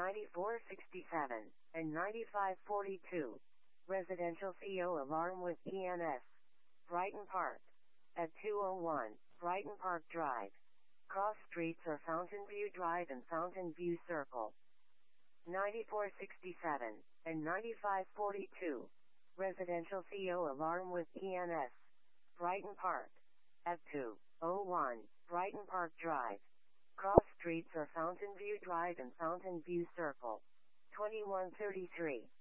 9467, and 9542. Residential CO alarm with ENS. Brighton Park. At 201, Brighton Park Drive. Cross streets are Fountain View Drive and Fountain View Circle. 9467, and 9542. Residential CO alarm with ENS. Brighton Park. At 201, Brighton Park Drive. Cross streets are Fountain View Drive and Fountain View Circle. 2133.